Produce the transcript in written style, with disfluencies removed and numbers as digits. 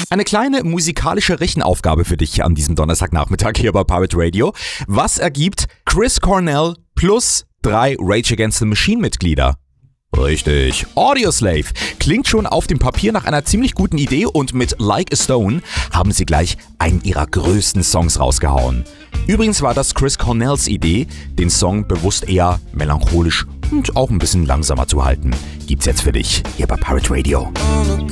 Eine kleine musikalische Rechenaufgabe für dich an diesem Donnerstagnachmittag hier bei Pirate Radio. Was ergibt Chris Cornell plus 3 Rage Against the Machine Mitglieder? Richtig, Audioslave. Klingt schon auf dem Papier nach einer ziemlich guten Idee und mit Like a Stone haben sie gleich einen ihrer größten Songs rausgehauen. Übrigens war das Chris Cornells Idee, den Song bewusst eher melancholisch und auch ein bisschen langsamer zu halten. Gibt's jetzt für dich hier bei Pirate Radio.